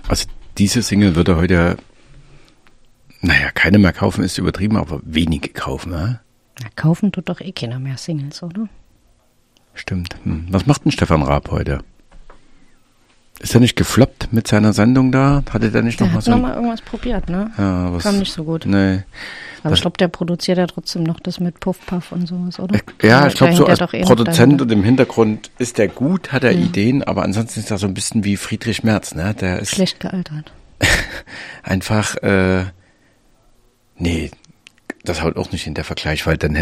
Also diese Single würde heute, keine mehr kaufen, ist übertrieben, aber wenige kaufen, ja? Na, kaufen tut doch eh keiner mehr Singles, oder? Stimmt. Was macht denn Stefan Raab heute? Ist er nicht gefloppt mit seiner Sendung da? Hatte der nicht Der noch hat noch mal irgendwas probiert, ne? Ja, Kam nicht so gut. Nee. Aber ich glaube, der produziert ja trotzdem noch das mit Puff Puff und sowas, oder? Ja, ich glaube, so als Produzent dahinter. und im Hintergrund ist der gut, hat er Ideen, aber ansonsten ist er so ein bisschen wie Friedrich Merz, ne? Der ist Schlecht gealtert. einfach, nee, das haut auch nicht in der Vergleich, weil dann